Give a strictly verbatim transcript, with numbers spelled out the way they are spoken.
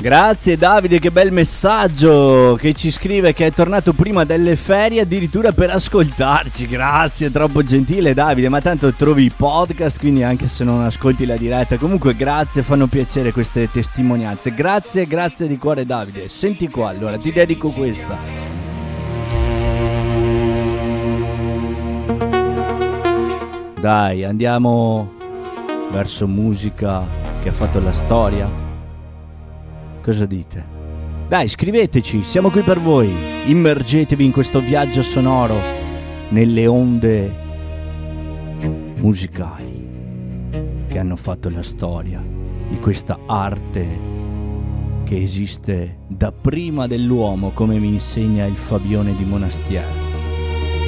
Grazie Davide, che bel messaggio, che ci scrive che è tornato prima delle ferie addirittura per ascoltarci. Grazie, troppo gentile Davide, ma tanto trovi i podcast, quindi anche se non ascolti la diretta, comunque grazie, fanno piacere queste testimonianze. Grazie, grazie di cuore Davide. Senti qua, allora ti dedico questa. Dai, andiamo verso musica che ha fatto la storia. Cosa dite? Dai, scriveteci, siamo qui per voi. Immergetevi in questo viaggio sonoro nelle onde musicali che hanno fatto la storia di questa arte che esiste da prima dell'uomo, come mi insegna il Fabione di Monastier.